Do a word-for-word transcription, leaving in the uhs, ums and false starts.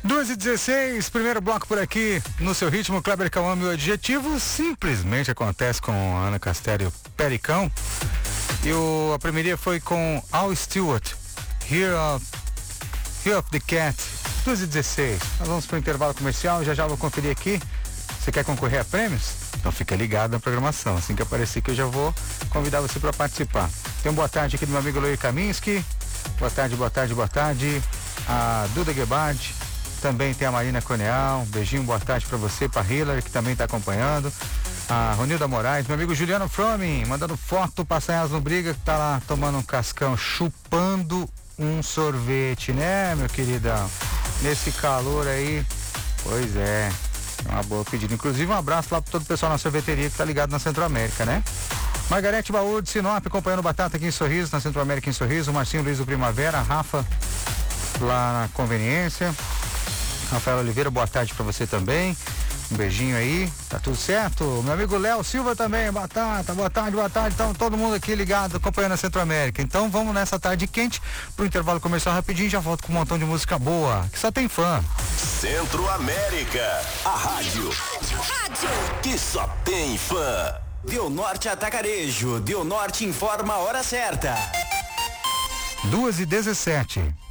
duas e dezesseis, primeiro bloco por aqui, no seu ritmo, Kleber Cauã, o adjetivo simplesmente acontece com a Ana Castério Pericão. E o, a primeira foi com Al Stewart, Here of, Here of the Cat, duas e dezesseis. Nós vamos para o intervalo comercial, já já vou conferir aqui. Você quer concorrer a prêmios? Então fica ligado na programação. Assim que aparecer que eu já vou convidar você para participar. Tem um boa tarde aqui do meu amigo Luiz Kaminski. Boa tarde, boa tarde, boa tarde. A Duda Gebard. Também tem a Marina Coneal. Um beijinho, boa tarde para você, para Hillary, que também está acompanhando. A Ronilda Moraes, meu amigo Juliano Fromin, mandando foto, Passanhas no Briga, que tá lá tomando um cascão, chupando um sorvete, né, meu queridão? Nesse calor aí, pois é. É uma boa pedida. Inclusive, um abraço lá para todo o pessoal na sorveteria que tá ligado na Centro-América, né? Margarete Baú de Sinop, acompanhando Batata aqui em Sorriso, na Centro-América em Sorriso. Marcinho Luiz do Primavera, a Rafa lá na Conveniência. Rafael Oliveira, boa tarde para você também. Um beijinho aí, tá tudo certo? Meu amigo Léo Silva também, Batata, boa tarde, boa tarde. Então, todo mundo aqui ligado, acompanhando a Centro-América. Então, vamos nessa tarde quente pro intervalo comercial rapidinho e já volto com um montão de música boa, que só tem fã. Centro-América, a rádio, Rádio que só tem fã. Deu Norte Atacarejo, Deu Norte informa a hora certa. duas e dezessete.